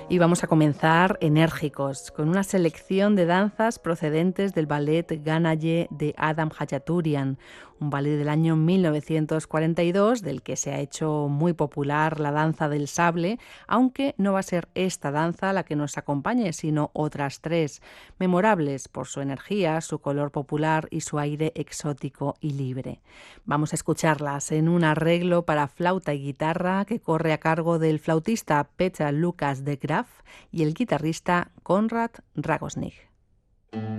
Y vamos a comenzar enérgicos, con una selección de danzas procedentes del ballet Ganaye de Adam Hachaturian, un ballet del año 1942 del que se ha hecho muy popular la danza del sable, aunque no va a ser esta danza la que nos acompañe, sino otras tres, memorables por su energía, su color popular y su aire exótico y libre. Vamos a escucharlas en un arreglo para flauta y guitarra que corre a cargo del flautista Petr Lukas de Graaf y el guitarrista Konrad Ragosnik.